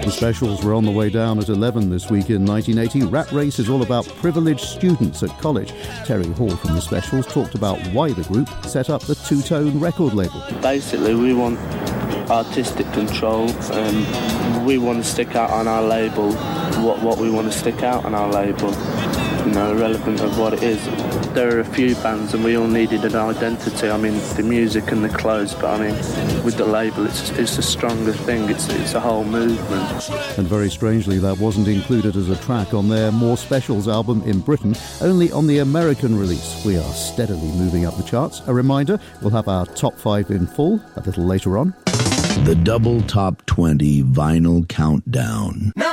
The Specials were on the way down at 11 this week in 1980. Rat Race is all about privileged students at college. Terry Hall from The Specials talked about why the group set up the Two-Tone record label. Basically, we want artistic control. We want to stick out on our label what we want to stick out on our label, irrelevant of what it is. There are a few bands and we all needed an identity. The music and the clothes, but with the label it's a stronger thing. It's a whole movement. And very strangely, that wasn't included as a track on their More Specials album in Britain, only on the American release. We are steadily moving up the charts. A reminder, we'll have our top 5 in full a little later on. The Double Top 20 Vinyl Countdown.